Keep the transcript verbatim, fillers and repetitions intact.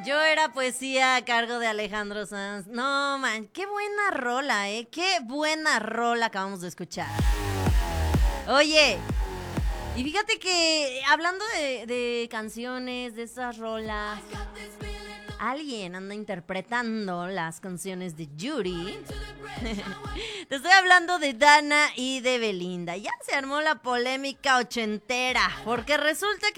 Yo era poesía a cargo de Alejandro Sanz. No, man, qué buena rola, ¿eh? Qué buena rola acabamos de escuchar. Oye, y fíjate que hablando de, de canciones, de esas rolas, alguien anda interpretando las canciones de Yuri. Te estoy hablando de Dana y de Belinda. Ya se armó la polémica ochentera, porque resulta que